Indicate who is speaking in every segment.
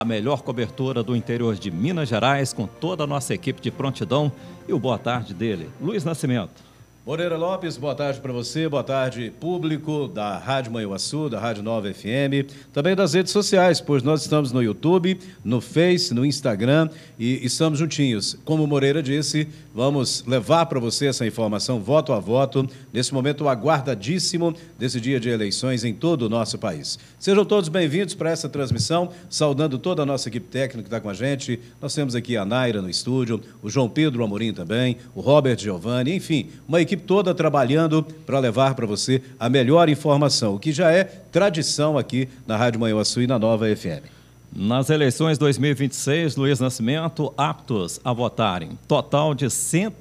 Speaker 1: A melhor cobertura do interior de Minas Gerais, com toda a nossa equipe de prontidão. E o boa tarde dele, Luiz Nascimento.
Speaker 2: Moreira Lopes, boa tarde para você, boa tarde público da Rádio Manhuaçu, da Rádio Nova FM, também das redes sociais, pois nós estamos no YouTube, no Face, no Instagram e estamos juntinhos. Como o Moreira disse, vamos levar para você essa informação voto a voto, nesse momento aguardadíssimo desse dia de eleições em todo o nosso país. Sejam todos bem-vindos para essa transmissão, saudando toda a nossa equipe técnica que está com a gente. Nós temos aqui a Naira no estúdio, o João Pedro Amorim também, o Robert Giovanni, enfim, uma equipe toda trabalhando para levar para você a melhor informação, o que já é tradição aqui na Rádio Manhuaçu e na Nova FM.
Speaker 1: Nas eleições 2026, Luiz Nascimento, aptos a votarem, total de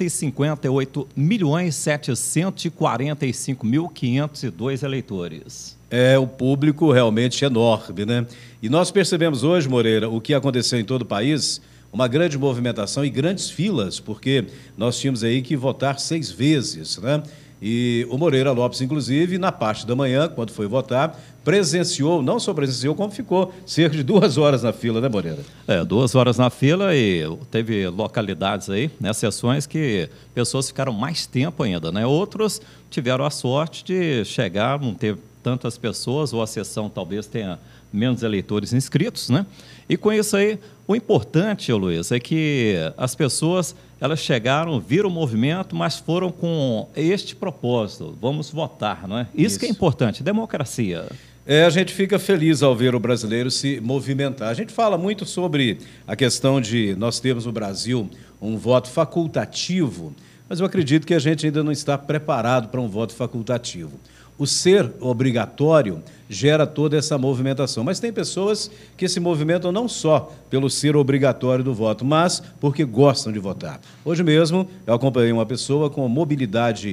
Speaker 1: 158.745.502 eleitores.
Speaker 2: É um público realmente enorme, né? E nós percebemos hoje, Moreira, o que aconteceu em todo o país, uma grande movimentação e grandes filas, porque nós tínhamos aí que votar 6 vezes, né? E o Moreira Lopes, inclusive, na parte da manhã, quando foi votar, presenciou, não só presenciou, como ficou cerca de 2 horas na fila, né, Moreira?
Speaker 1: 2 horas na fila e teve localidades aí, né, sessões que pessoas ficaram mais tempo ainda, né? Outros tiveram a sorte de chegar, não ter tantas pessoas, ou a sessão talvez tenha menos eleitores inscritos, né? E com isso aí, o importante, Luiz, é que as pessoas, elas chegaram, viram o movimento, mas foram com este propósito, vamos votar, não é? Isso que é importante, democracia.
Speaker 2: A gente fica feliz ao ver o brasileiro se movimentar. A gente fala muito sobre a questão de nós termos no Brasil um voto facultativo, mas eu acredito que a gente ainda não está preparado para um voto facultativo. O ser obrigatório gera toda essa movimentação, mas tem pessoas que se movimentam não só pelo ser obrigatório do voto, mas porque gostam de votar. Hoje mesmo eu acompanhei uma pessoa com mobilidade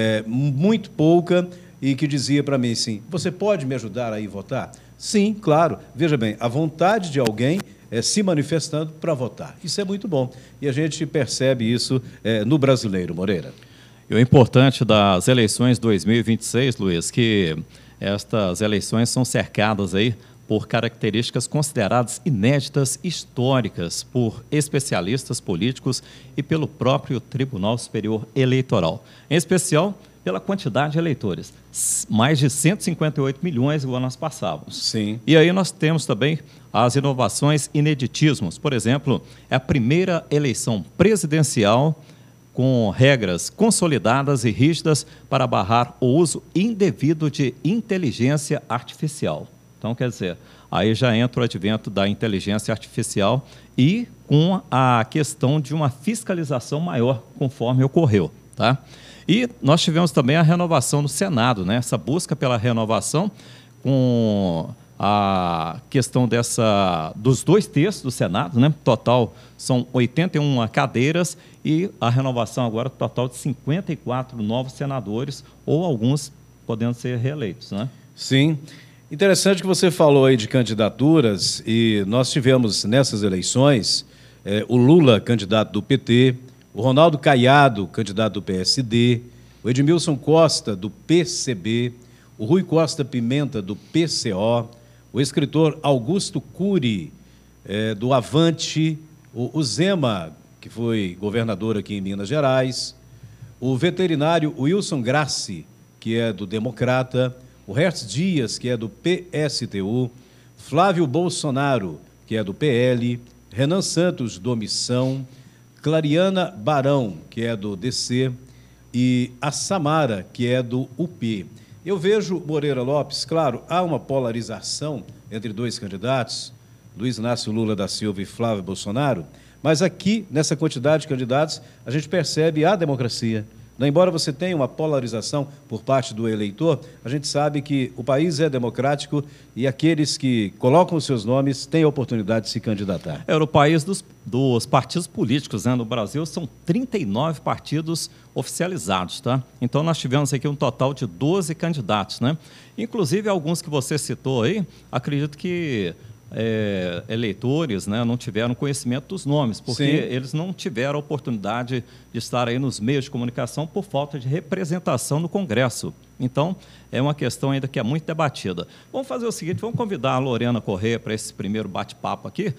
Speaker 2: muito pouca e que dizia para mim assim, você pode me ajudar a ir votar? Sim, claro. Veja bem, a vontade de alguém se manifestando para votar. Isso é muito bom e a gente percebe isso no brasileiro, Moreira.
Speaker 1: E o importante das eleições 2026, Luiz, que estas eleições são cercadas aí por características consideradas inéditas, históricas, por especialistas políticos e pelo próprio Tribunal Superior Eleitoral. Em especial, pela quantidade de eleitores. Mais de 158 milhões igual nós passávamos.
Speaker 2: Sim.
Speaker 1: E aí nós temos também as inovações ineditismos. Por exemplo, é a primeira eleição presidencial com regras consolidadas e rígidas para barrar o uso indevido de inteligência artificial. Então, quer dizer, aí já entra o advento da inteligência artificial e com a questão de uma fiscalização maior, conforme ocorreu, tá? E nós tivemos também a renovação no Senado, né? Essa busca pela renovação com a questão dos 2 terços do Senado, né? Total são 81 cadeiras e a renovação agora total de 54 novos senadores ou alguns podendo ser reeleitos, né?
Speaker 2: Sim. Interessante que você falou aí de candidaturas e nós tivemos nessas eleições o Lula, candidato do PT, o Ronaldo Caiado, candidato do PSD, o Edmilson Costa, do PCB, o Rui Costa Pimenta, do PCO, o escritor Augusto Cury, do Avante, o Zema, que foi governador aqui em Minas Gerais, o veterinário Wilson Grassi, que é do Democrata, o Hertz Dias, que é do PSTU, Flávio Bolsonaro, que é do PL, Renan Santos, do Missão, Clariana Barão, que é do DC, e a Samara, que é do UP. Eu vejo, Moreira Lopes, claro, há uma polarização entre 2 candidatos, Luiz Inácio Lula da Silva e Flávio Bolsonaro, mas aqui, nessa quantidade de candidatos, a gente percebe a democracia. Embora você tenha uma polarização por parte do eleitor, a gente sabe que o país é democrático e aqueles que colocam os seus nomes têm a oportunidade de se candidatar.
Speaker 1: Era o país dos partidos políticos, né? No Brasil são 39 partidos oficializados, tá? Então nós tivemos aqui um total de 12 candidatos, né? Inclusive alguns que você citou aí, acredito que eleitores, né, não tiveram conhecimento dos nomes, porque eles não tiveram a oportunidade de estar aí nos meios de comunicação por falta de representação no Congresso. Então, é uma questão ainda que é muito debatida. Vamos fazer o seguinte, vamos convidar a Lorena Corrêa para esse primeiro bate-papo aqui.